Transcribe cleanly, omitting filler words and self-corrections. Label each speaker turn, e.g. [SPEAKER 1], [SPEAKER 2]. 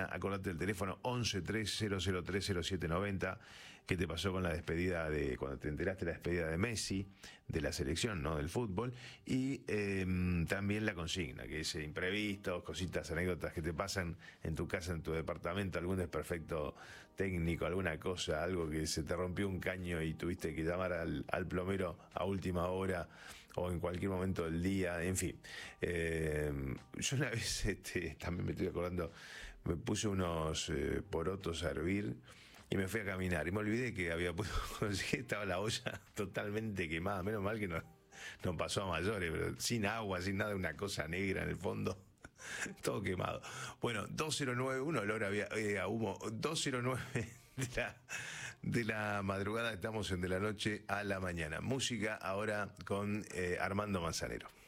[SPEAKER 1] mañana. Acordate del teléfono 11-3003-0790. ¿Qué te pasó con la despedida cuando te enteraste de la despedida de Messi, de la selección, ¿no? Del fútbol? Y también la consigna, que es imprevistos, cositas, anécdotas que te pasan en tu casa, en tu departamento, algún desperfecto técnico, alguna cosa, algo que se te rompió un caño y tuviste que llamar al plomero a última hora o en cualquier momento del día, en fin. Yo una vez, también me estoy acordando, me puse unos porotos a hervir y me fui a caminar y me olvidé que había puesto, estaba la olla totalmente quemada, menos mal que no pasó a mayores, pero sin agua, sin nada, una cosa negra en el fondo. Todo quemado. Bueno, 2091, olor a humo, 209 de la madrugada, estamos en de la noche a la mañana. Música ahora con Armando Manzanero.